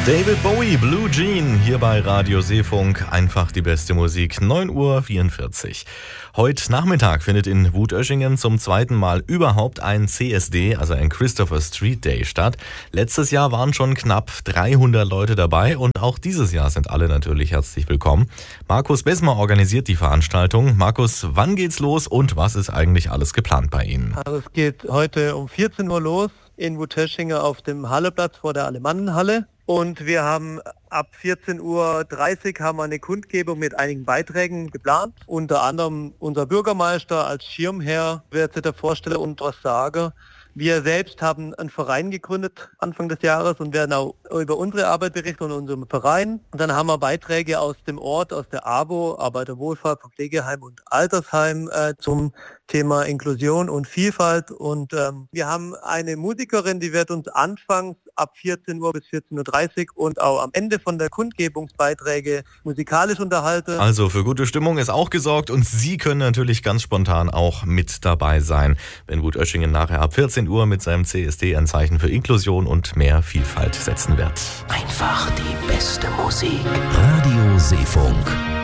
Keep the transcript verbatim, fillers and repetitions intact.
David Bowie, Blue Jean, hier bei Radio Seefunk. Einfach die beste Musik, neun Uhr vierundvierzig. Heute Nachmittag findet in Wutöschingen zum zweiten Mal überhaupt ein C S D, also ein Christopher Street Day, statt. Letztes Jahr waren schon knapp dreihundert Leute dabei und auch dieses Jahr sind alle natürlich herzlich willkommen. Markus Besmer organisiert die Veranstaltung. Markus, wann geht's los und was ist eigentlich alles geplant bei Ihnen? Also es geht heute um vierzehn Uhr los in Wutöschingen auf dem Halleplatz vor der Alemannenhalle. Und wir haben ab vierzehn Uhr dreißig haben wir eine Kundgebung mit einigen Beiträgen geplant. Unter anderem unser Bürgermeister als Schirmherr wird sich da vorstellen und was sagen. Wir selbst haben einen Verein gegründet Anfang des Jahres und werden auch über unsere Arbeit berichten und unserem Verein. Und dann haben wir Beiträge aus dem Ort, aus der A B O, Arbeiterwohlfahrt, Pflegeheim und Altersheim äh, zum Thema Inklusion und Vielfalt. Und ähm, wir haben eine Musikerin, die wird uns anfangs ab vierzehn Uhr bis vierzehn Uhr dreißig und auch am Ende von der Kundgebungsbeiträge musikalisch unterhalten. Also für gute Stimmung ist auch gesorgt und Sie können natürlich ganz spontan auch mit dabei sein, wenn Wutöschingen nachher ab vierzehn Uhr mit seinem C S D ein Zeichen für Inklusion und mehr Vielfalt setzen wird. Einfach die beste Musik. Radio Seefunk.